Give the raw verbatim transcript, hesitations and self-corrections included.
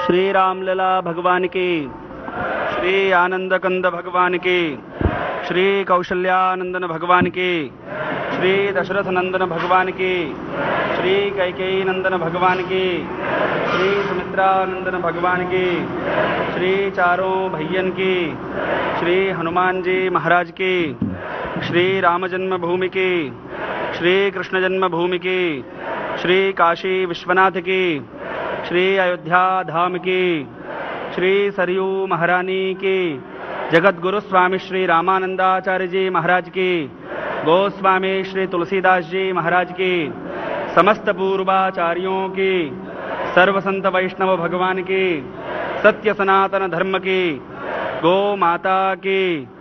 श्री रामलला भगवान की, श्री आनंद कंद भगवान की, श्री कौशल्यानंदन भगवान की, श्री दशरथ नंदन भगवान की, श्री कैकेयी नंदन भगवान की, श्री सुमित्रा नंदन भगवान की, श्री चारों भैयन की, श्री हनुमान जी महाराज की, श्री राम जन्मभूमि की, श्री कृष्ण जन्मभूमि की, श्री काशी विश्वनाथ की, श्री अयोध्या धाम की, श्री सरयू महारानी की, जगत गुरु स्वामी श्री रामानंदाचार्य जी महाराज की, गोस्वामी श्री तुलसीदास जी महाराज की, समस्त पूर्वाचार्यों की, सर्व संत वैष्णव भगवान की, सत्य सनातन धर्म की, गो माता की।